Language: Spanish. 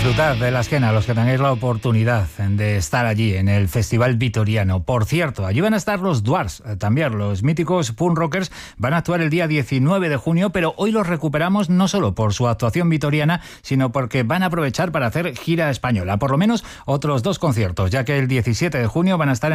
Disfrutad de la esquena, los que tengáis la oportunidad de estar allí en el Festival Vitoriano. Por cierto, allí van a estar los Dwarfs, también los míticos punk rockers, van a actuar el día 19 de junio, pero hoy los recuperamos no solo por su actuación vitoriana, sino porque van a aprovechar para hacer gira española, por lo menos otros 2 conciertos, ya que el 17 de junio van a estar en